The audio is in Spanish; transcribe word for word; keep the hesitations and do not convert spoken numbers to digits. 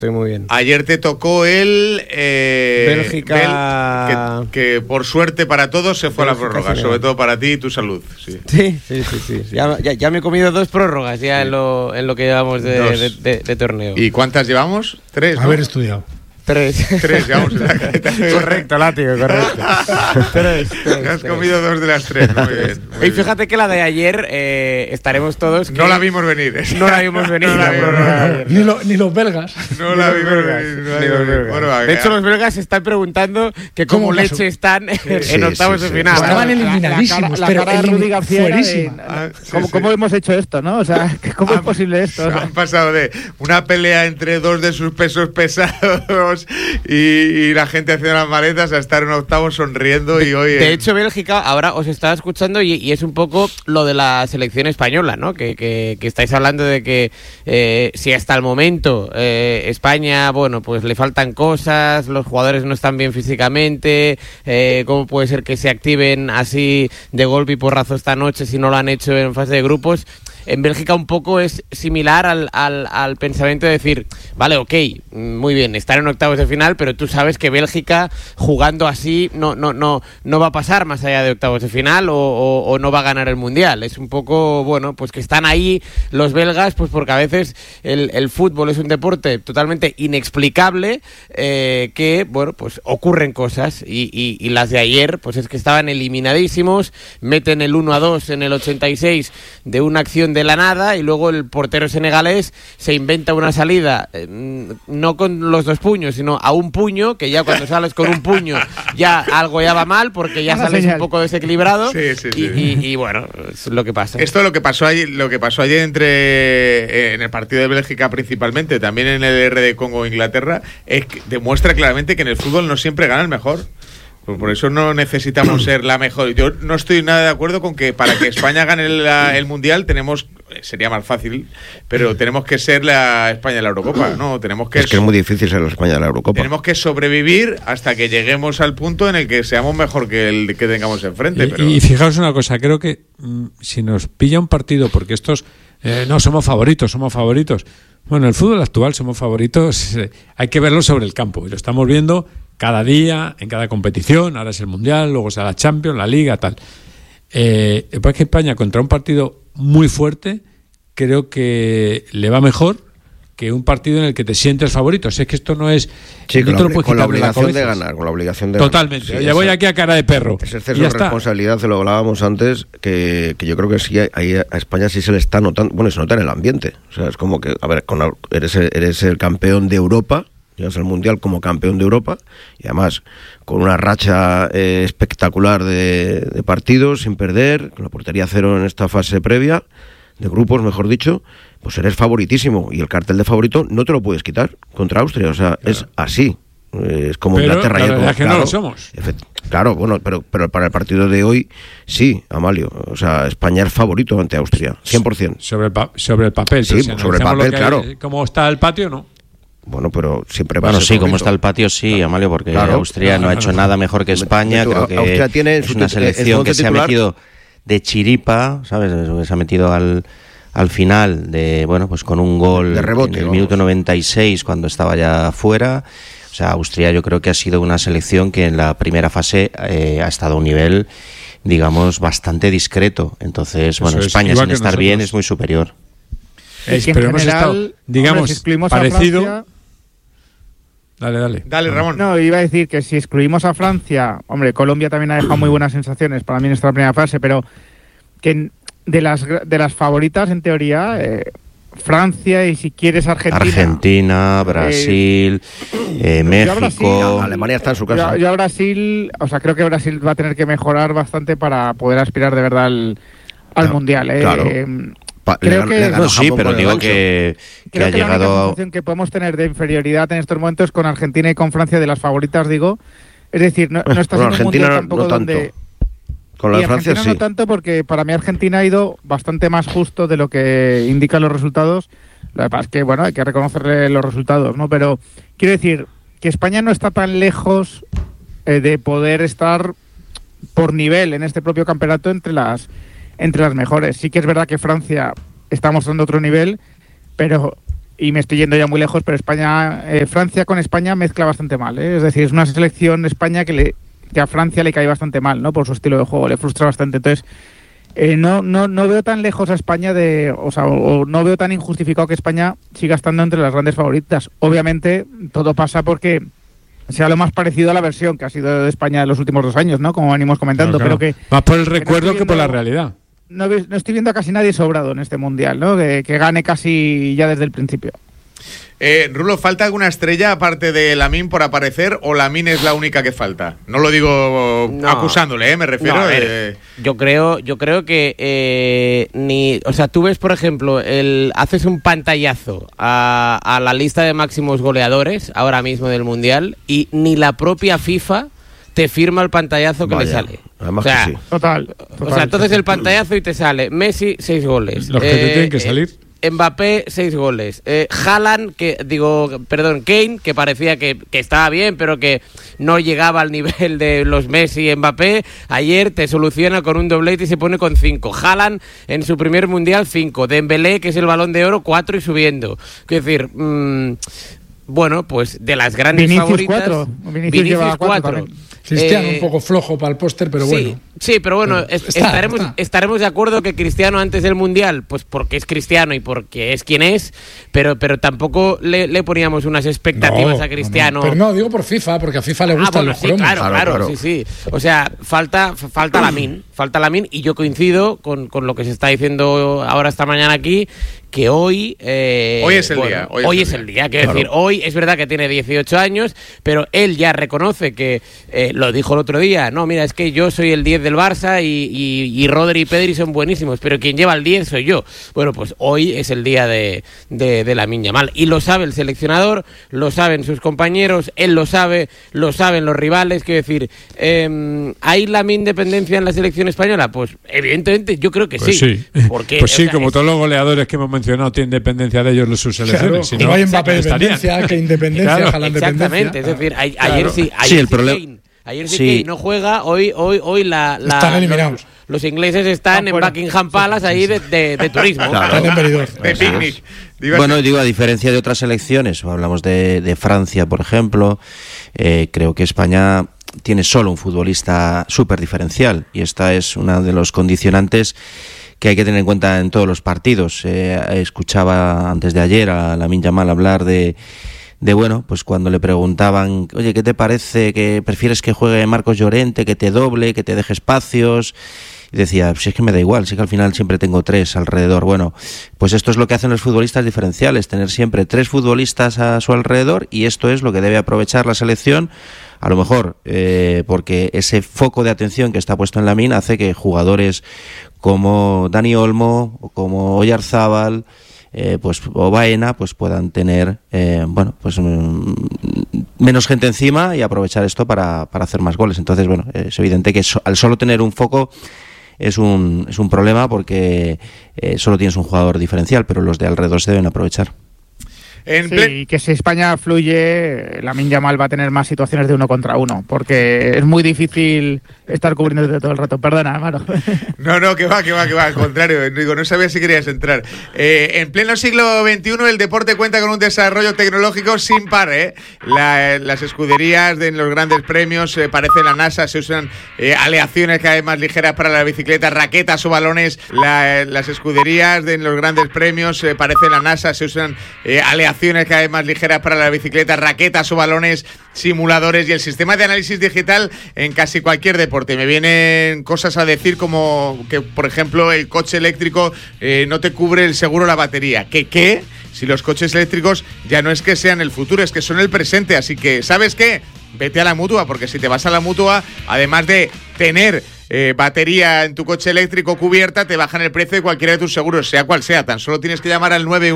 Estoy muy bien. Ayer te tocó el eh, Bélgica, Bel, que, que por suerte para todos se fue Bélgica a la prórroga, sobre todo para ti y tu salud. Sí, sí, sí, sí. sí. Ya, ya, ya me he comido dos prórrogas ya sí. en, lo, en lo que llevamos de, de, de, de torneo. ¿Y cuántas llevamos? Tres, ¿no? Haber estudiado. Tres. Tres, llevamos en la careta. Correcto, látigo, correcto. tres, tres. Has tres. comido dos de las tres, muy bien. Muy y fíjate bien. que la de ayer eh, estaremos todos... Que no la vimos venir. ¿eh? No la vimos venir. no la vimos venir. Ni, lo, ni los belgas. No la vimos venir. No ni los belgas. Bueno, de hecho, los belgas se están preguntando que cómo, ¿Cómo leche están sí, en sí, octavos sí, de final. Sí. Estaban eliminadísimos, la, la, pero la cara Rudy García fuerísima. De, ah, sí, ¿cómo, sí. ¿Cómo hemos hecho esto, no? O sea, ¿cómo han, es posible esto? Han pasado de una pelea entre dos de sus pesos pesados y y la gente haciendo las maletas a estar en octavos sonriendo de, y hoy... De en... hecho, Bélgica, ahora os estaba escuchando y, y es un poco lo de la selección española, ¿no? Que, que, que estáis hablando de que eh, si hasta el momento eh, España, bueno, pues le faltan cosas, los jugadores no están bien físicamente, eh, ¿cómo puede ser que se activen así de golpe y porrazo esta noche si no lo han hecho en fase de grupos? En Bélgica un poco es similar al, al, al pensamiento de decir, vale, ok, muy bien, estar en octavos de final, pero tú sabes que Bélgica jugando así no, no, no, no va a pasar más allá de octavos de final o, o, o no va a ganar el Mundial. Es un poco, bueno, pues que están ahí los belgas, pues porque a veces el, el fútbol es un deporte totalmente inexplicable, eh, que, bueno, pues ocurren cosas y, y, y las de ayer, pues es que estaban eliminadísimos, meten el uno a dos en el ochenta y seis de una acción de la nada y luego el portero senegalés se inventa una salida eh, no con los dos puños sino a un puño, que ya cuando sales con un puño ya algo ya va mal porque ya sales un poco desequilibrado. Sí, sí, sí. Y, y, y bueno, es lo que pasa. Esto es lo que pasó ayer, lo que pasó ayer entre eh, en el partido de Bélgica principalmente, también en el R D Congo Inglaterra, es que demuestra claramente que en el fútbol no siempre gana el mejor. Pues por eso no necesitamos ser la mejor. Yo no estoy nada de acuerdo con que para que España gane el, el Mundial tenemos, sería más fácil, pero tenemos que ser la España de la Eurocopa, ¿no? Tenemos que es que es muy difícil ser la España de la Eurocopa. Tenemos que sobrevivir hasta que lleguemos al punto en el que seamos mejor que el que tengamos enfrente. Y, pero... y fijaos una cosa, creo que mmm, si nos pilla un partido, porque estos eh, no somos favoritos, somos favoritos. Bueno, el fútbol actual somos favoritos, eh, hay que verlo sobre el campo y lo estamos viendo cada día, en cada competición. Ahora es el Mundial, luego será la Champions, la Liga, tal. Eh, pues que España contra un partido muy fuerte creo que le va mejor que un partido en el que te sientes favorito. O sea, es que esto no es... Sí, no con, te la, lo puedes con la quitar de la obligación cabeza. de ganar, con la obligación de Totalmente. ganar. Sí, ya voy aquí a cara de perro. Ese exceso de responsabilidad, se lo hablábamos antes, que, que yo creo que sí, ahí a España sí se le está notando, bueno, se nota en el ambiente. O sea, es como que, a ver, con la, eres, eres el campeón de Europa, llegas al Mundial como campeón de Europa y además con una racha eh, espectacular de, de partidos sin perder, con la portería cero en esta fase previa, de grupos, mejor dicho, pues eres favoritísimo y el cartel de favorito no te lo puedes quitar contra Austria, o sea, claro. Es así. Es como pero Inglaterra la y como, es que claro, no lo somos. Efect- claro, bueno, pero, pero para el partido de hoy sí, Amalio. O sea, España es favorito ante Austria, cien por ciento. Sobre el, pa- sobre el papel. Sí, si sobre el papel, claro. Hay, ¿cómo está el patio? No. Bueno, pero siempre va bueno, a ser sí, favorito. como está el patio, sí, claro. Amalio, porque claro, Austria claro, no ha hecho claro. nada mejor que España. Creo que Austria tiene es una selección que se ha metido de chiripa, ¿sabes? Se ha metido al... al final de bueno pues con un gol de rebote, en el vamos. minuto noventa y seis cuando estaba ya fuera. O sea, Austria yo creo que ha sido una selección que en la primera fase eh, ha estado a un nivel, digamos, bastante discreto. Entonces, Eso bueno, es, España sin estar nosotros. bien es muy superior. Es, pero hemos estado, digamos, hombre, si parecido. Francia... Dale, dale. Dale, Ramón. No, iba a decir que si excluimos a Francia, hombre, Colombia también ha dejado muy buenas sensaciones para mí en esta primera fase, pero que de las de las favoritas en teoría eh, Francia y si quieres Argentina Argentina, Brasil, eh, eh, México, Brasil, Alemania está en su casa. Yo, yo a Brasil, o sea, creo que Brasil va a tener que mejorar bastante para poder aspirar de verdad al, al no, mundial. Eh. Claro. Pa, creo le, que le no, sí, pero digo que, que creo ha que llegado. La única sensación que podemos tener de inferioridad en estos momentos con Argentina y con Francia de las favoritas, digo, es decir, no, no está bueno, siendo un mundial no, tampoco no tanto. donde Con la y de Francia Argentina sí. no tanto, porque para mí Argentina ha ido bastante más justo de lo que indican los resultados. Lo que pasa es que, bueno, hay que reconocerle los resultados, ¿no? Pero quiero decir que España no está tan lejos eh, de poder estar por nivel en este propio campeonato entre las entre las mejores. Sí que es verdad que Francia está mostrando otro nivel, pero y me estoy yendo ya muy lejos, pero España, eh, Francia con España mezcla bastante mal, ¿eh? Es decir, es una selección España que, le, que a Francia le cae bastante mal, ¿no? Por su estilo de juego, le frustra bastante. Entonces, eh, no, no, no veo tan lejos a España de, o sea, o, o no veo tan injustificado que España siga estando entre las grandes favoritas. Obviamente, todo pasa porque sea lo más parecido a la versión que ha sido de España en los últimos dos años, ¿no? Como venimos comentando, Claro, claro. pero que más por el que no recuerdo estoy que por la viendo- realidad. no, ve- no estoy viendo a casi nadie sobrado en este mundial, ¿no? Que, que gane casi ya desde el principio. Eh, Rulo, ¿falta alguna estrella aparte de Lamine por aparecer o Lamine es la única que falta? No lo digo No. acusándole, ¿eh? Me refiero No, a ver, eh, yo creo, yo creo que eh, ni, o sea, tú ves, por ejemplo, el haces un pantallazo a, a la lista de máximos goleadores ahora mismo del mundial y ni la propia FIFA te firma el pantallazo que Vaya, le sale. además o sea, que sí. Total. o total. sea, entonces el pantallazo y te sale Messi seis goles, Los que te tienen que salir. eh, Mbappé, seis goles. Eh, Haaland, que digo, perdón, Kane, que parecía que, que estaba bien, pero que no llegaba al nivel de los Messi y Mbappé. Ayer te soluciona con un doblete y se pone con cinco. Haaland en su primer mundial, cinco. Dembélé, que es el Balón de Oro, cuatro y subiendo. Quiero decir, mmm, bueno, pues de las grandes Vinicius favoritas. cuatro. Vinicius lleva cuatro cuatro. también. Cristiano Eh, un poco flojo para el póster, pero sí, bueno. sí, pero bueno, Pero es- está, estaremos, está. estaremos de acuerdo que Cristiano antes del Mundial, pues porque es Cristiano y porque es quien es, pero, pero tampoco le, le poníamos unas expectativas No, a Cristiano. no, no. Pero no, digo por FIFA, porque a FIFA le Ah, gustan bueno, los sí, cromos. claro, Claro, claro, claro. sí, sí. O sea, falta, f- falta Lamine, falta Lamine y yo coincido con, con lo que se está diciendo ahora esta mañana aquí, que hoy... eh, Hoy es el bueno, día, Hoy, hoy es el día, quiero decir, hoy es verdad que tiene dieciocho años, pero él ya reconoce que, eh, lo dijo el otro día, no, mira, es que yo soy el diez del Barça y, y, y Rodri y Pedri son buenísimos, pero quien lleva el diez soy yo. Bueno, pues hoy es el día de, de, de Lamine Yamal y lo sabe el seleccionador, lo saben sus compañeros, él lo sabe, lo saben los rivales, quiero decir, eh, ¿hay Lamine dependencia en la selección española? Pues evidentemente yo creo que Pues sí. sí, Porque, pues sí o sea, como es- todos los goleadores que hemos mencionado tienen dependencia de ellos de sus Claro, selecciones. si como no, hay Mbappé estarían. dependencia, que independencia, Claro, Haaland Exactamente, dependencia. es decir, a- Claro. ayer sí, ayer Sí, el sí problema- Kane, ayer sí, Sí. Kane no juega, hoy, hoy, hoy la, la- Están eliminados. Los, los ingleses están Están en fuera. Buckingham Palace ahí de, de- de turismo. Claro. Están en Benidorm. de picnic. Digo, Bueno, digo, a diferencia de otras selecciones, hablamos de, de Francia, por ejemplo, eh, creo que España tiene solo un futbolista súper diferencial y esta es una de los condicionantes que hay que tener en cuenta en todos los partidos. Eh, escuchaba antes de ayer a Lamine Yamal hablar de, de, bueno, pues cuando le preguntaban, oye, ¿qué te parece? ¿Que prefieres que juegue Marcos Llorente, que te doble, que te deje espacios? Y decía, si es que me da igual, si es que al final siempre tengo tres alrededor. Bueno, pues esto es lo que hacen los futbolistas diferenciales, tener siempre tres futbolistas a su alrededor y esto es lo que debe aprovechar la selección, a lo mejor eh, porque ese foco de atención que está puesto en Lamine hace que jugadores como Dani Olmo o como Oyarzábal eh, pues, o Baena pues puedan tener eh, bueno pues mm, menos gente encima y aprovechar esto para, para hacer más goles. Entonces, bueno, es evidente que so, al solo tener un foco es un, es un problema porque eh, solo tienes un jugador diferencial, pero los de alrededor se deben aprovechar. en Sí, ple- y que si España fluye, Lamine Yamal va a tener más situaciones de uno contra uno, porque es muy difícil estar cubriéndote todo el rato. Perdona, Maro. No, no, que va, que va, que va, al contrario, digo, no sabía si querías entrar. Eh, en pleno siglo veintiuno el deporte cuenta con un desarrollo tecnológico sin par, ¿eh? La- las escuderías de los grandes premios, eh, parece la NASA, se usan eh, aleaciones cada vez más ligeras para la bicicleta, raquetas o balones. La- las escuderías de los grandes premios, eh, parece la NASA, se usan eh, aleaciones cada vez más ligeras para la bicicleta, raquetas o balones, simuladores y el sistema de análisis digital en casi cualquier deporte. Me vienen cosas a decir como que, por ejemplo, el coche eléctrico eh, no te cubre el seguro la batería. ¿Qué qué? Si los coches eléctricos ya no es que sean el futuro, es que son el presente. Así que, ¿sabes qué? Vete a la Mutua, porque si te vas a la Mutua, además de tener eh, batería en tu coche eléctrico cubierta, te bajan el precio de cualquiera de tus seguros, sea cual sea. Tan solo tienes que llamar al nueve